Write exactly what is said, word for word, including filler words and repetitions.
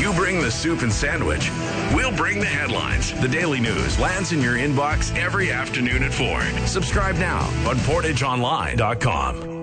You bring the soup and sandwich. We'll bring the headlines. The Daily News lands in your inbox every afternoon at four. Subscribe now on portage online dot com.